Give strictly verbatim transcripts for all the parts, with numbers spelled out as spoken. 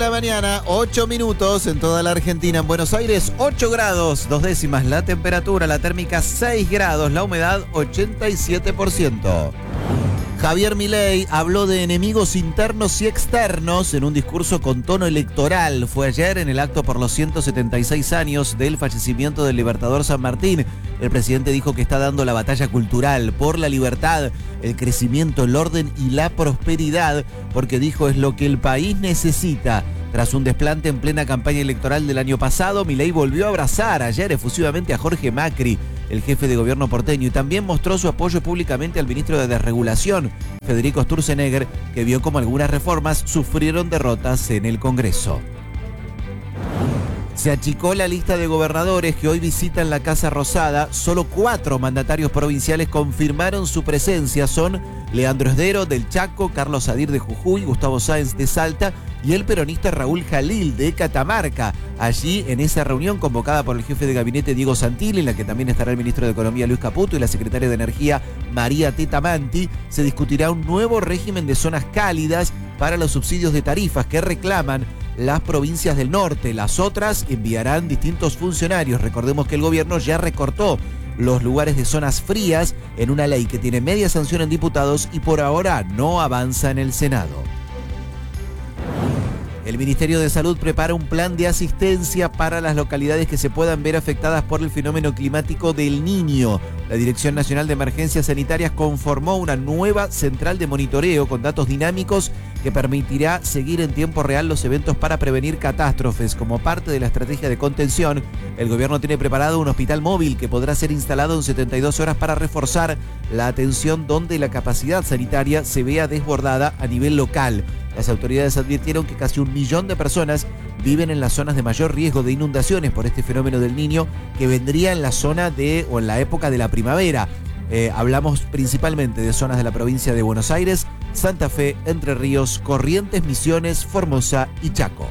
la mañana, ocho minutos en toda la Argentina. En Buenos Aires, ocho grados, dos décimas la temperatura, la térmica seis grados, la humedad ochenta y siete por ciento. Javier Milei habló de enemigos internos y externos en un discurso con tono electoral. Fue ayer en el acto por los ciento setenta y seis años del fallecimiento del Libertador San Martín. El presidente dijo que está dando la batalla cultural por la libertad, el crecimiento, el orden y la prosperidad, porque dijo es lo que el país necesita. Tras un desplante en plena campaña electoral del año pasado, Milei volvió a abrazar ayer efusivamente a Jorge Macri, el jefe de gobierno porteño, y también mostró su apoyo públicamente al ministro de Desregulación, Federico Sturzenegger, que vio como algunas reformas sufrieron derrotas en el Congreso. Se achicó la lista de gobernadores que hoy visitan la Casa Rosada. Solo cuatro mandatarios provinciales confirmaron su presencia. Son Leandro Esdero del Chaco, Carlos Sadir de Jujuy, Gustavo Sáenz de Salta y el peronista Raúl Jalil de Catamarca. Allí, en esa reunión convocada por el jefe de gabinete Diego Santilli, en la que también estará el ministro de Economía Luis Caputo y la secretaria de Energía María Teta Manti, se discutirá un nuevo régimen de zonas cálidas para los subsidios de tarifas que reclaman las provincias del norte. Las otras enviarán distintos funcionarios. Recordemos que el gobierno ya recortó los lugares de zonas frías en una ley que tiene media sanción en diputados y por ahora no avanza en el Senado. El Ministerio de Salud prepara un plan de asistencia para las localidades que se puedan ver afectadas por el fenómeno climático del Niño. La Dirección Nacional de Emergencias Sanitarias conformó una nueva central de monitoreo con datos dinámicos que permitirá seguir en tiempo real los eventos para prevenir catástrofes. Como parte de la estrategia de contención, el gobierno tiene preparado un hospital móvil que podrá ser instalado en setenta y dos horas para reforzar la atención donde la capacidad sanitaria se vea desbordada a nivel local. Las autoridades advirtieron que casi un millón de personas viven en las zonas de mayor riesgo de inundaciones por este fenómeno del Niño, que vendría en la zona de o en la época de la primavera. Eh, hablamos principalmente de zonas de la provincia de Buenos Aires, Santa Fe, Entre Ríos, Corrientes, Misiones, Formosa y Chaco.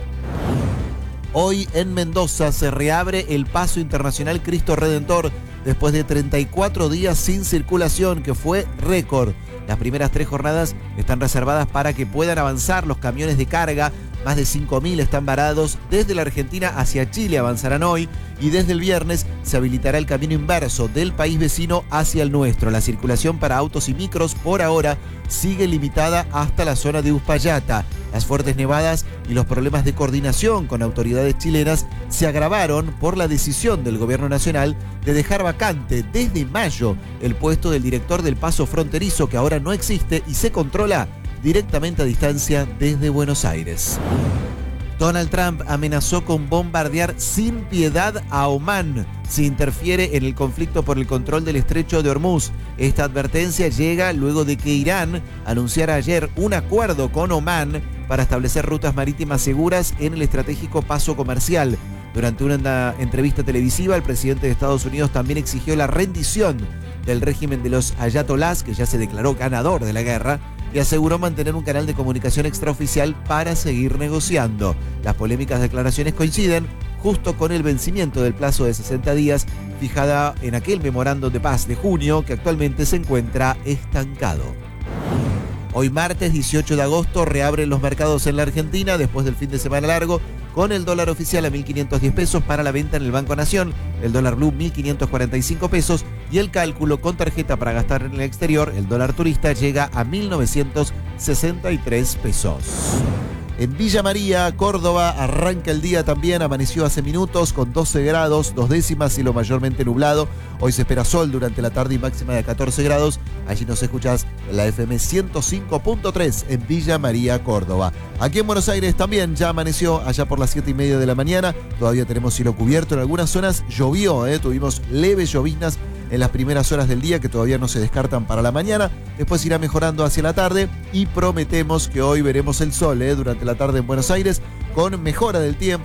Hoy en Mendoza se reabre el Paso Internacional Cristo Redentor después de treinta y cuatro días sin circulación, que fue récord. Las primeras tres jornadas están reservadas para que puedan avanzar los camiones de carga. Más de cinco mil están varados. Desde la Argentina hacia Chile avanzarán hoy y desde el viernes se habilitará el camino inverso del país vecino hacia el nuestro. La circulación para autos y micros por ahora sigue limitada hasta la zona de Uspallata. Las fuertes nevadas y los problemas de coordinación con autoridades chilenas se agravaron por la decisión del gobierno nacional de dejar vacante desde mayo el puesto del director del paso fronterizo, que ahora no existe y se controla directamente a distancia desde Buenos Aires. Donald Trump amenazó con bombardear sin piedad a Omán si interfiere en el conflicto por el control del estrecho de Hormuz. Esta advertencia llega luego de que Irán anunciara ayer un acuerdo con Omán para establecer rutas marítimas seguras en el estratégico paso comercial. Durante una entrevista televisiva, el presidente de Estados Unidos también exigió la rendición del régimen de los ayatolás, que ya se declaró ganador de la guerra, y aseguró mantener un canal de comunicación extraoficial para seguir negociando. Las polémicas declaraciones coinciden justo con el vencimiento del plazo de sesenta días fijada en aquel memorándum de paz de junio, que actualmente se encuentra estancado. Hoy martes dieciocho de agosto reabren los mercados en la Argentina después del fin de semana largo, con el dólar oficial a mil quinientos diez pesos para la venta en el Banco Nación, el dólar blue mil quinientos cuarenta y cinco pesos y el cálculo con tarjeta para gastar en el exterior, el dólar turista, llega a mil novecientos sesenta y tres pesos. En Villa María, Córdoba, arranca el día también, amaneció hace minutos con doce grados, dos décimas, cielo mayormente nublado. Hoy se espera sol durante la tarde y máxima de catorce grados. Allí nos escuchás en la F M ciento cinco punto tres en Villa María, Córdoba. Aquí en Buenos Aires también ya amaneció allá por las siete y media de la mañana. Todavía tenemos cielo cubierto, en algunas zonas llovió, ¿eh? Tuvimos leves lloviznas en las primeras horas del día que todavía no se descartan para la mañana. Después irá mejorando hacia la tarde y prometemos que hoy veremos el sol ¿eh? durante la tarde en Buenos Aires, con mejora del tiempo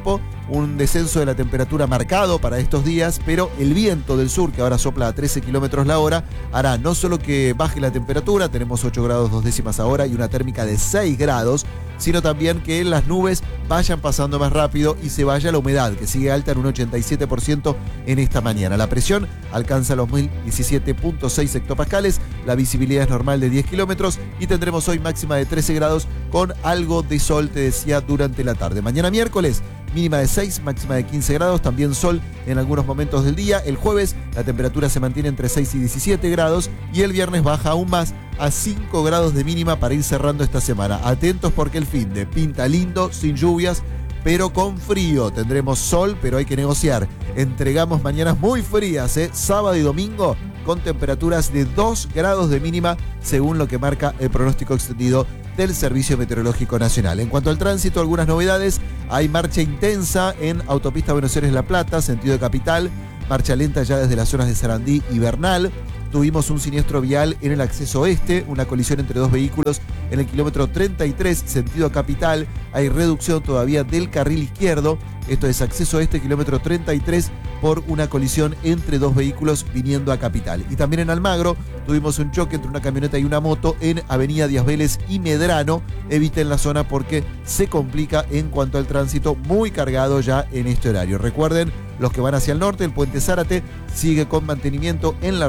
un descenso de la temperatura marcado para estos días, pero el viento del sur, que ahora sopla a trece kilómetros la hora, hará no solo que baje la temperatura, tenemos ocho grados dos décimas ahora y una térmica de seis grados, sino también que las nubes vayan pasando más rápido y se vaya la humedad, que sigue alta en un ochenta y siete por ciento en esta mañana. La presión alcanza los mil diecisiete punto seis hectopascales, la visibilidad es normal de diez kilómetros y tendremos hoy máxima de trece grados con algo de sol, te decía, durante la tarde. Mañana miércoles, mínima de seis, máxima de quince grados, también sol en algunos momentos del día. El jueves la temperatura se mantiene entre seis y diecisiete grados y el viernes baja aún más a cinco grados de mínima para ir cerrando esta semana. Atentos porque el fin de pinta lindo, sin lluvias, pero con frío. Tendremos sol, pero hay que negociar. Entregamos mañanas muy frías, ¿eh? Sábado y domingo con temperaturas de dos grados de mínima, según lo que marca el pronóstico extendido del Servicio Meteorológico Nacional. En cuanto al tránsito, algunas novedades. Hay marcha intensa en Autopista Buenos Aires-La Plata, sentido de capital. Marcha lenta ya desde las zonas de Sarandí y Bernal. Tuvimos un siniestro vial en el acceso oeste, una colisión entre dos vehículos en el kilómetro treinta y tres, sentido capital. Hay reducción todavía del carril izquierdo. Esto es acceso oeste, kilómetro treinta y tres, por una colisión entre dos vehículos viniendo a capital. Y también en Almagro tuvimos un choque entre una camioneta y una moto en Avenida Díaz Vélez y Medrano. Eviten la zona porque se complica en cuanto al tránsito, muy cargado ya en este horario. Recuerden, los que van hacia el norte, el puente Zárate sigue con mantenimiento en la